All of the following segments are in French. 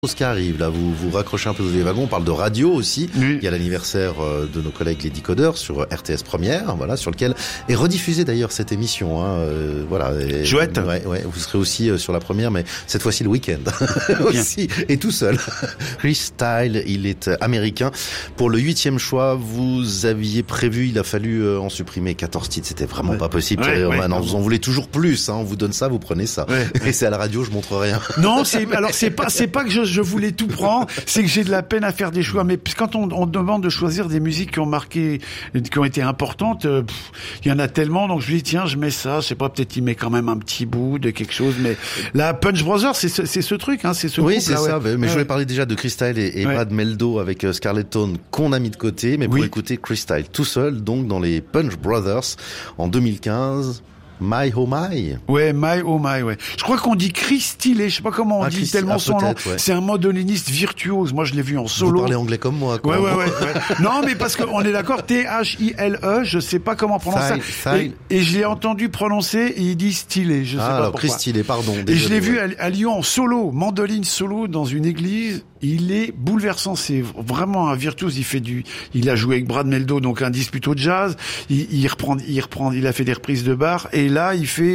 Ce qui arrive, là, vous raccrochez un peu les wagons, on parle de radio aussi. Oui. Il y a l'anniversaire de nos collègues les Decodeurs sur RTS Première, voilà, sur lequel est rediffusée d'ailleurs cette émission, voilà. Et, chouette. Ouais, vous serez aussi sur la première, mais cette fois-ci le week-end. aussi, et tout seul. Chris Style, il est américain. Pour le 8e choix, vous aviez prévu, il a fallu en supprimer 14 titres, c'était vraiment pas possible. Vous en voulez toujours plus, on vous donne ça, vous prenez ça. Ouais. Et c'est à la radio, je montre rien. Non, c'est pas que je voulais tout prendre, c'est que j'ai de la peine à faire des choix. Mais quand on demande de choisir des musiques qui ont marqué, qui ont été importantes, il y en a tellement. Donc je dis tiens, je mets ça. Je sais pas, peut-être il met quand même un petit bout de quelque chose. Mais la Punch Brothers, c'est ce truc, c'est ce groupe. Oui, c'est ça. Ouais. Mais je voulais parler déjà de Chris Style et Brad Meldo avec Scarlett Tone qu'on a mis de côté. Mais pour écouter Chris Style tout seul, donc dans les Punch Brothers en 2015. My Oh My. Ouais, My Oh My, ouais. Je crois qu'on dit Chris Style, je sais pas comment on dit tellement son nom. Ouais. C'est un mandoliniste virtuose. Moi, je l'ai vu en solo. Vous parlez anglais comme moi, quoi. Ouais. Non, mais parce qu'on est d'accord, Thile, je sais pas comment prononcer ça. Et je l'ai entendu prononcer et il dit Style, je sais pas alors, pourquoi. Chris Style, pardon. Et je l'ai vu à Lyon en solo, mandoline solo dans une église. Il est bouleversant, c'est vraiment un virtuose. Il a joué avec Brad Meldo, donc un disque plutôt de jazz. Il a fait des reprises de bar. Et là, il fait,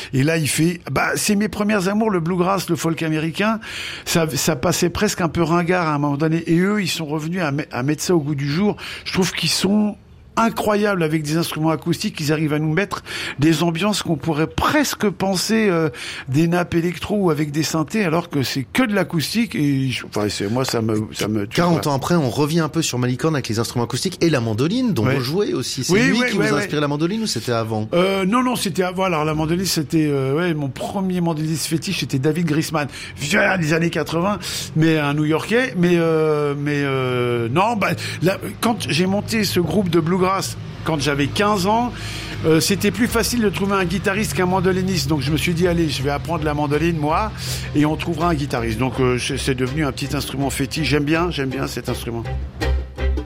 c'est mes premières amours, le bluegrass, le folk américain. Ça passait presque un peu ringard à un moment donné. Et eux, ils sont revenus à mettre ça au goût du jour. Je trouve qu'ils sont incroyable avec des instruments acoustiques, ils arrivent à nous mettre des ambiances qu'on pourrait presque penser des nappes électro ou avec des synthés, alors que c'est que de l'acoustique et moi ça me 40 ans après, on revient un peu sur Malicorne avec les instruments acoustiques et la mandoline dont vous jouez aussi. C'est lui qui vous a inspiré la mandoline ou c'était avant? Non, c'était avant. Alors la mandoline, c'était mon premier mandoliniste fétiche, c'était David Grisman, des années 80, mais un New-Yorkais, quand j'ai monté ce groupe de bluegrass quand j'avais 15 ans, c'était plus facile de trouver un guitariste qu'un mandoliniste. Donc je me suis dit, allez, je vais apprendre la mandoline, moi, et on trouvera un guitariste. Donc c'est devenu un petit instrument fétiche. J'aime bien cet instrument.